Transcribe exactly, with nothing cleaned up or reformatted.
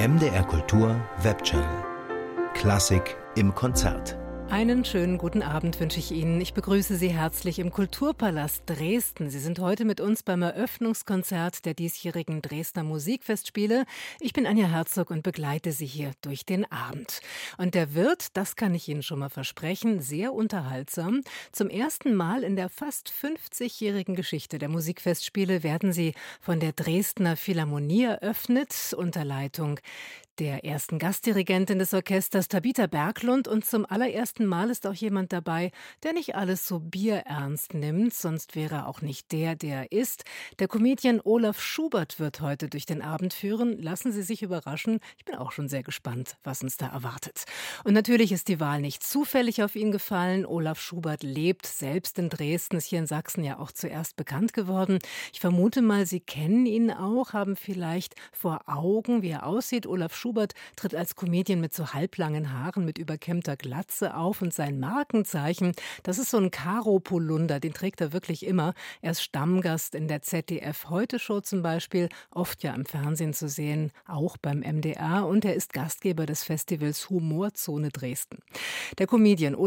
M D R Kultur Webchannel. Klassik im Konzert. Einen schönen guten Abend wünsche ich Ihnen. Ich begrüße Sie herzlich im Kulturpalast Dresden. Sie sind heute mit uns beim Eröffnungskonzert der diesjährigen Dresdner Musikfestspiele. Ich bin Anja Herzog und begleite Sie hier durch den Abend. Und der wird, das kann ich Ihnen schon mal versprechen, sehr unterhaltsam. Zum ersten Mal in der fast fünfzigjährigen Geschichte der Musikfestspiele werden sie von der Dresdner Philharmonie eröffnet, unter Leitung der ersten Gastdirigentin des Orchesters, Tabitha Berglund. Und zum allerersten Mal ist auch jemand dabei, der nicht alles so bierernst nimmt, sonst wäre er auch nicht der, der er ist. Der Comedian Olaf Schubert wird heute durch den Abend führen. Lassen Sie sich überraschen. Ich bin auch schon sehr gespannt, was uns da erwartet. Und natürlich ist die Wahl nicht zufällig auf ihn gefallen. Olaf Schubert lebt selbst in Dresden, ist hier in Sachsen ja auch zuerst bekannt geworden. Ich vermute mal, Sie kennen ihn auch, haben vielleicht vor Augen, wie er aussieht. Olaf Schubert tritt als Comedian mit so halblangen Haaren, mit überkämmter Glatze auf, und sein Markenzeichen, das ist so ein Karo-Polunder, den trägt er wirklich immer. Er ist Stammgast in der Z D F-Heute-Show zum Beispiel, oft ja im Fernsehen zu sehen, auch beim M D R, und er ist Gastgeber des Festivals Humorzone Dresden. Der Comedian